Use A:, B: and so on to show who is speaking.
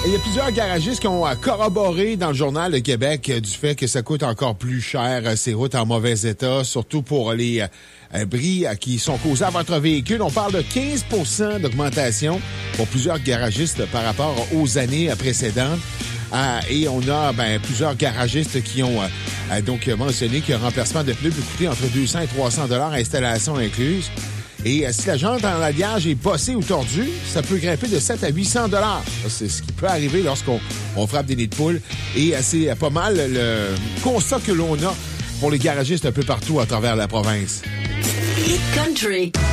A: Il y a plusieurs garagistes qui ont corroboré dans le Journal de Québec du fait que ça coûte encore plus cher ces routes en mauvais état, surtout pour les bris qui sont causés à votre véhicule. On parle de 15 % d'augmentation pour plusieurs garagistes par rapport aux années précédentes. Et on a plusieurs garagistes qui ont donc mentionné qu'un remplacement de pneus peut coûter entre 200 et 300 $, installation incluse. Et si la jante en alliage est bossée ou tordue, ça peut grimper de 7 à 800 $. C'est ce qui peut arriver lorsqu'on frappe des nids de poule. Et c'est pas mal le constat que l'on a pour les garagistes un peu partout à travers la province.
B: Hit Country.